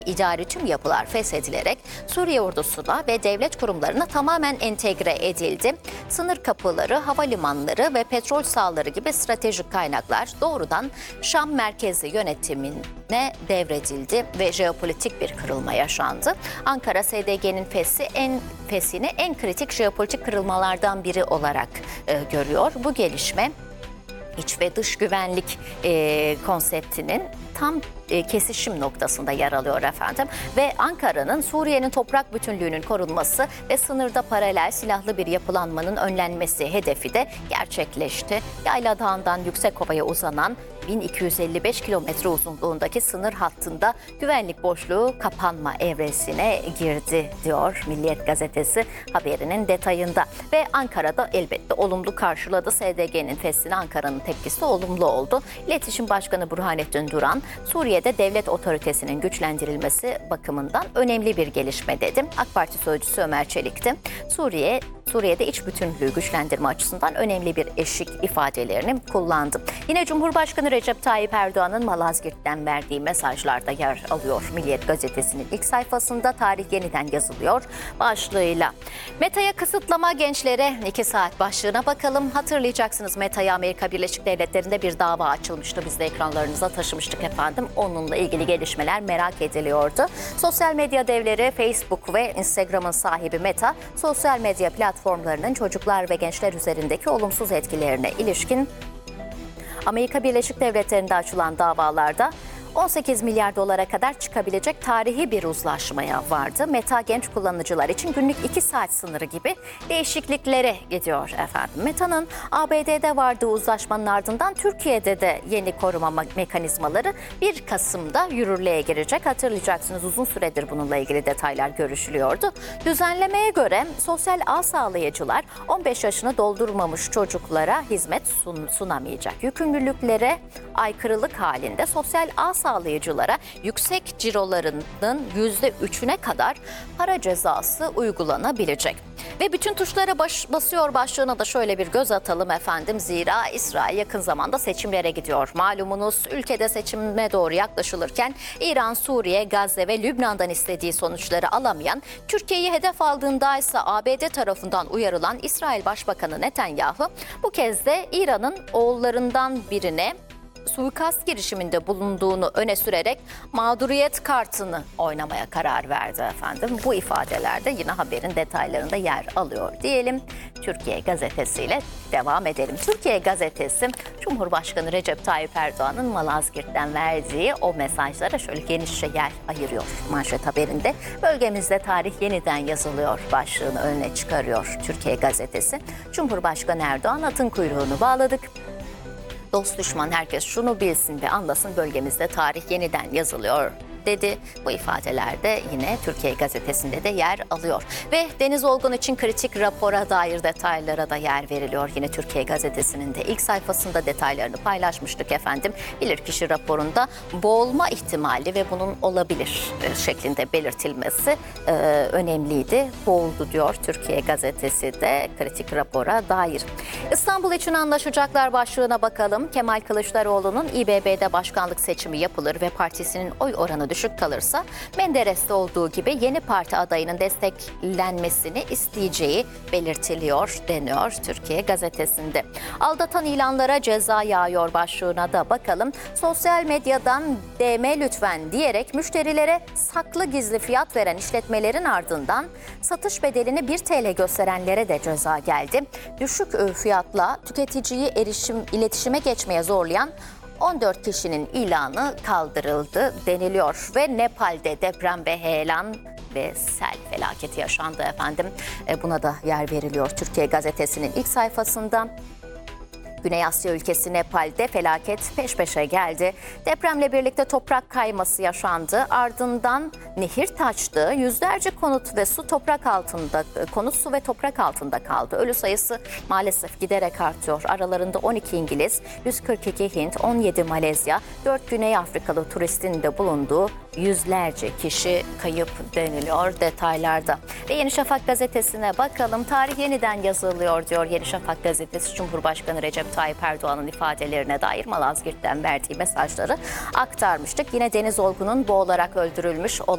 İdari tüm yapılar feshedilerek Suriye ordusuna ve devlet kurumlarına tamamen entegre edildi. Sınır kapıları, havalimanları ve petrol sahaları gibi stratejik kaynaklar doğrudan Şam merkezi yönetimine devredildi ve jeopolitik bir kırılma yaşandı. Ankara SDG'nin feshini en kritik jeopolitik kırılmalardan biri olarak görüyor. Bu gelişme İç ve dış güvenlik konseptinin tam kesişim noktasında yer alıyor efendim. Ve Ankara'nın Suriye'nin toprak bütünlüğünün korunması ve sınırda paralel silahlı bir yapılanmanın önlenmesi hedefi de gerçekleşti. Yayla Dağı'ndan Yüksekova'ya uzanan 1255 kilometre uzunluğundaki sınır hattında güvenlik boşluğu kapanma evresine girdi diyor Milliyet Gazetesi haberinin detayında. Ve Ankara'da elbette olumlu karşıladı. SDG'nin feshine Ankara'nın tepkisi olumlu oldu. İletişim Başkanı Burhanettin Duran, Suriye'de devlet otoritesinin güçlendirilmesi bakımından önemli bir gelişme dedi. AK Parti sözcüsü Ömer Çelik'ti. Suriye'de iç bütünlüğü güçlendirme açısından önemli bir eşik ifadelerini kullandı. Yine Cumhurbaşkanı Recep Tayyip Erdoğan'ın Malazgirt'ten verdiği mesajlarda yer alıyor. Milliyet Gazetesi'nin ilk sayfasında tarih yeniden yazılıyor başlığıyla. Meta'ya kısıtlama gençlere 2 saat başlığına bakalım. Hatırlayacaksınız, Meta'ya Amerika Birleşik Devletleri'nde bir dava açılmıştı. Biz de ekranlarınıza taşımıştık efendim. Onunla ilgili gelişmeler merak ediliyordu. Sosyal medya devleri Facebook ve Instagram'ın sahibi Meta, sosyal medya platformlarının çocuklar ve gençler üzerindeki olumsuz etkilerine ilişkin Amerika Birleşik Devletleri'nde açılan davalarda 18 milyar dolara kadar çıkabilecek tarihi bir uzlaşmaya vardı. Meta genç kullanıcılar için günlük 2 saat sınırı gibi değişikliklere gidiyor efendim. Meta'nın ABD'de vardığı uzlaşmanın ardından Türkiye'de de yeni koruma mekanizmaları 1 Kasım'da yürürlüğe girecek. Hatırlayacaksınız, uzun süredir bununla ilgili detaylar görüşülüyordu. Düzenlemeye göre sosyal ağ sağlayıcılar 15 yaşını doldurmamış çocuklara hizmet sunamayacak. Yükümlülüklere aykırılık halinde sosyal ağ sağlayıcılara yüksek cirolarının %3'üne kadar para cezası uygulanabilecek. Ve bütün tuşlara basıyor başlığına da şöyle bir göz atalım efendim. Zira İsrail yakın zamanda seçimlere gidiyor. Malumunuz, ülkede seçime doğru yaklaşılırken İran, Suriye, Gazze ve Lübnan'dan istediği sonuçları alamayan, Türkiye'yi hedef aldığında ise ABD tarafından uyarılan İsrail Başbakanı Netanyahu bu kez de İran'ın oğullarından birine suikast girişiminde bulunduğunu öne sürerek mağduriyet kartını oynamaya karar verdi efendim. Bu ifadelerde yine haberin detaylarında yer alıyor diyelim. Türkiye Gazetesi ile devam edelim. Türkiye Gazetesi, Cumhurbaşkanı Recep Tayyip Erdoğan'ın Malazgirt'ten verdiği o mesajlara şöyle genişçe yer ayırıyor manşet haberinde. Bölgemizde tarih yeniden yazılıyor başlığını önüne çıkarıyor Türkiye Gazetesi. Cumhurbaşkanı Erdoğan, atın kuyruğunu bağladık. Dost düşman herkes şunu bilsin ve anlasın, bölgemizde tarih yeniden yazılıyor dedi. Bu ifadelerde yine Türkiye Gazetesi'nde de yer alıyor. Ve Deniz Olgun için kritik rapora dair detaylara da yer veriliyor. Yine Türkiye Gazetesi'nin de ilk sayfasında detaylarını paylaşmıştık efendim. Bilirkişi raporunda boğulma ihtimali ve bunun olabilir şeklinde belirtilmesi önemliydi. Boğuldu diyor Türkiye Gazetesi de kritik rapora dair. İstanbul için anlaşacaklar başlığına bakalım. Kemal Kılıçdaroğlu'nun İBB'de başkanlık seçimi yapılır ve partisinin oy oranı düşük kalırsa Menderes'te olduğu gibi yeni parti adayının desteklenmesini isteyeceği belirtiliyor deniyor Türkiye Gazetesi'nde. Aldatan ilanlara ceza yağıyor başlığına da bakalım. Sosyal medyadan DM lütfen diyerek müşterilere saklı gizli fiyat veren işletmelerin ardından satış bedelini 1 TL gösterenlere de ceza geldi. Düşük fiyatla tüketiciyi iletişime geçmeye zorlayan 14 kişinin ilanı kaldırıldı deniliyor ve Nepal'de deprem ve heyelan ve sel felaketi yaşandı efendim. Buna da yer veriliyor Türkiye Gazetesi'nin ilk sayfasında. Güney Asya ülkesi Nepal'de felaket peş peşe geldi. Depremle birlikte toprak kayması yaşandı. Ardından nehir taştı. Yüzlerce konut su ve toprak altında kaldı. Ölü sayısı maalesef giderek artıyor. Aralarında 12 İngiliz, 142 Hint, 17 Malezya, 4 Güney Afrikalı turistin de bulunduğu yüzlerce kişi kayıp deniliyor detaylarda. Ve Yeni Şafak gazetesine bakalım. Tarih yeniden yazılıyor diyor Yeni Şafak gazetesi. Cumhurbaşkanı Recep Tayyip Erdoğan'ın ifadelerine dair Malazgirt'ten verdiği mesajları aktarmıştık. Yine Deniz Olgun'un boğularak öldürülmüş